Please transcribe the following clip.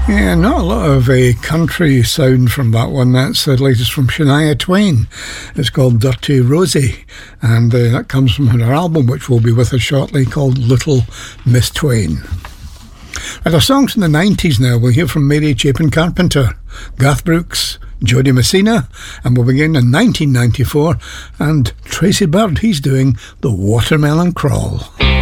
Yeah, not a lot of country sound from that one. That's the latest from Shania Twain. It's called Dirty Rosie, and that comes from her album, which will be with us shortly, called Little Miss Twain. And our songs from the 90s now. We'll hear from Mary Chapin Carpenter, Garth Brooks, Jody Messina, and we'll begin in 1994, and Tracy Bird, he's doing The Watermelon Crawl.